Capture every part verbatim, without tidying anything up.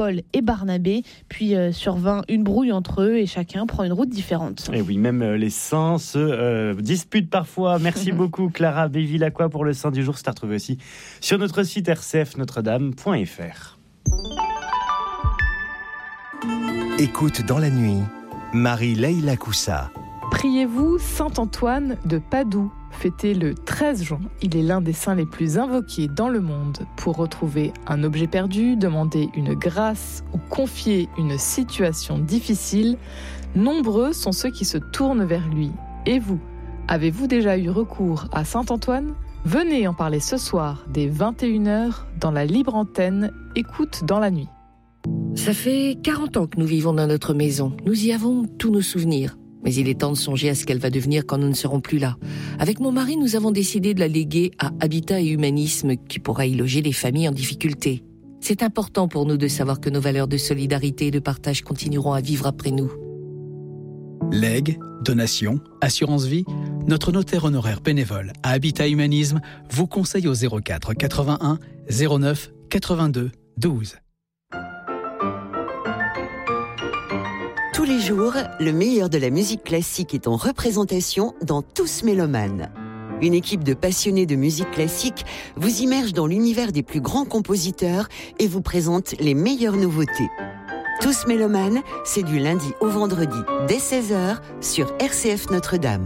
Paul et Barnabé, puis euh, survint une brouille entre eux et chacun prend une route différente. Et oui, même euh, les saints se euh, disputent parfois. Merci beaucoup Clara Béville-Lacroix pour le saint du jour. C'est à retrouver aussi sur notre site r c f notre dame point f r. Écoute dans la nuit, Marie-Leila Coussa. Priez-vous Saint Antoine de Padoue, fêté le treize juin. Il est l'un des saints les plus invoqués dans le monde pour retrouver un objet perdu, demander une grâce ou confier une situation difficile. Nombreux sont ceux qui se tournent vers lui. Et vous, avez-vous déjà eu recours à Saint Antoine ? Venez en parler ce soir dès vingt et une heures dans la libre antenne Écoute dans la nuit. Ça fait quarante ans que nous vivons dans notre maison. Nous y avons tous nos souvenirs. Mais il est temps de songer à ce qu'elle va devenir quand nous ne serons plus là. Avec mon mari, nous avons décidé de la léguer à Habitat et Humanisme, qui pourra y loger les familles en difficulté. C'est important pour nous de savoir que nos valeurs de solidarité et de partage continueront à vivre après nous. Legs, donations, assurance vie, notre notaire honoraire bénévole à Habitat Humanisme vous conseille au zéro quatre quatre-vingt-un zéro neuf quatre-vingt-deux douze. Tous les jours, le meilleur de la musique classique est en représentation dans Tous Mélomanes. Une équipe de passionnés de musique classique vous immerge dans l'univers des plus grands compositeurs et vous présente les meilleures nouveautés. Tous Mélomanes, c'est du lundi au vendredi dès seize heures sur R C F Notre-Dame.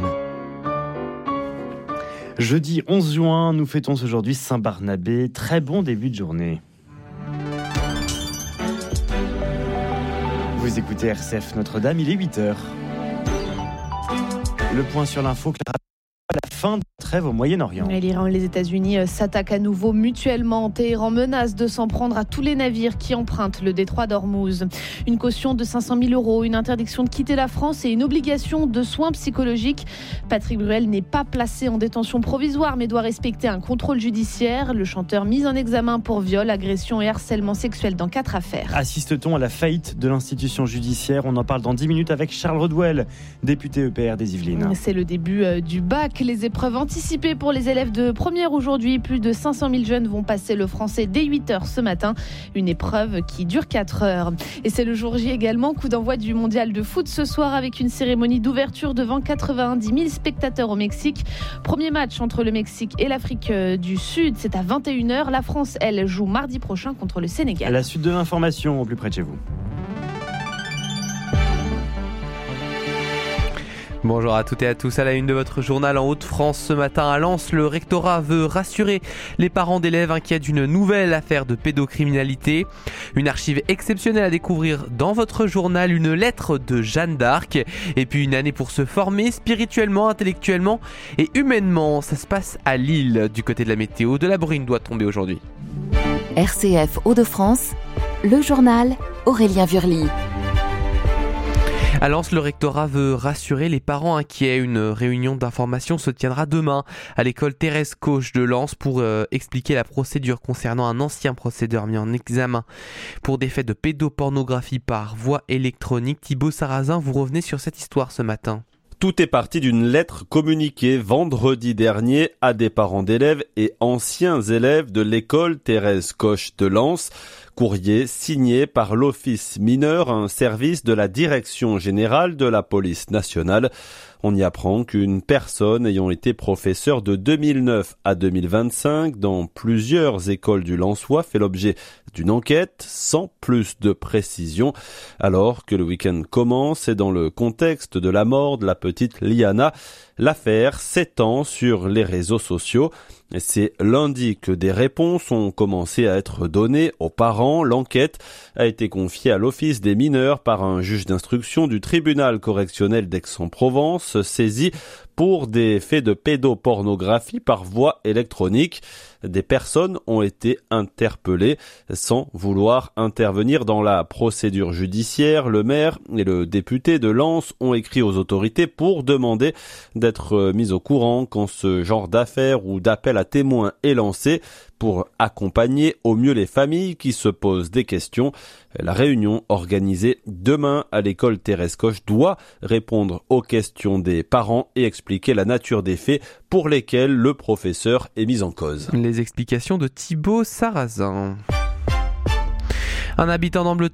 Jeudi onze juin, nous fêtons aujourd'hui Saint-Barnabé. Très bon début de journée. Vous écoutez R C F Notre-Dame, il est huit heures. Le point sur l'info, Clara, la fin de la trêve au Moyen-Orient. L'Iran et les États-Unis s'attaquent à nouveau mutuellement. Téhéran menace de s'en prendre à tous les navires qui empruntent le détroit d'Ormuz. Une caution de cinq cent mille euros, une interdiction de quitter la France et une obligation de soins psychologiques. Patrick Bruel n'est pas placé en détention provisoire mais doit respecter un contrôle judiciaire. Le chanteur mis en examen pour viol, agression et harcèlement sexuel dans quatre affaires. Assiste-t-on à la faillite de l'institution judiciaire ? On en parle dans dix minutes avec Charles Rodwell, député E P R des Yvelines. C'est le début du bac. Les épreuves anticipées pour les élèves de première aujourd'hui. Plus de cinq cent mille jeunes vont passer le français dès huit heures ce matin. Une épreuve qui dure quatre heures. Et c'est le jour J également. Coup d'envoi du mondial de foot ce soir avec une cérémonie d'ouverture devant quatre-vingt-dix mille spectateurs au Mexique. Premier match entre le Mexique et l'Afrique du Sud. C'est à vingt et une heures. La France, elle, joue mardi prochain contre le Sénégal. À la suite de l'information au plus près de chez vous. Bonjour à toutes et à tous, à la une de votre journal en Hauts-de-France ce matin à Lens, le rectorat veut rassurer les parents d'élèves inquiets d'une nouvelle affaire de pédocriminalité. Une archive exceptionnelle à découvrir dans votre journal, une lettre de Jeanne d'Arc et puis une année pour se former spirituellement, intellectuellement et humainement. Ça se passe à Lille, du côté de la météo, de la bruine doit tomber aujourd'hui. R C F Hauts-de-France, le journal Aurélien Vurly. À Lens, le rectorat veut rassurer les parents inquiets. Une réunion d'information se tiendra demain à l'école Thérèse Coche de Lens pour euh, expliquer la procédure concernant un ancien procédure mis en examen pour des faits de pédopornographie par voie électronique. Thibaut Sarrazin, vous revenez sur cette histoire ce matin. Tout est parti d'une lettre communiquée vendredi dernier à des parents d'élèves et anciens élèves de l'école Thérèse Coche de Lens. Courrier signé par l'Office mineur, un service de la Direction générale de la police nationale. On y apprend qu'une personne ayant été professeur de deux mille neuf à deux mille vingt-cinq dans plusieurs écoles du Lensois fait l'objet d'une enquête sans plus de précision. Alors que le week-end commence et dans le contexte de la mort de la petite Liana, l'affaire s'étend sur les réseaux sociaux. C'est lundi que des réponses ont commencé à être données aux parents. L'enquête a été confiée à l'Office des mineurs par un juge d'instruction du tribunal correctionnel d'Aix-en-Provence, saisi pour des faits de pédopornographie par voie électronique. Des personnes ont été interpellées sans vouloir intervenir dans la procédure judiciaire. Le maire et le député de Lens ont écrit aux autorités pour demander d'être mis au courant quand ce genre d'affaires ou d'appel à témoins est lancé pour accompagner au mieux les familles qui se posent des questions. La réunion organisée demain à l'école Thérèse Coche doit répondre aux questions des parents et expliquer la nature des faits pour lesquels le professeur est mis en cause. Les explications de Thibaut Sarrazin. Un habitant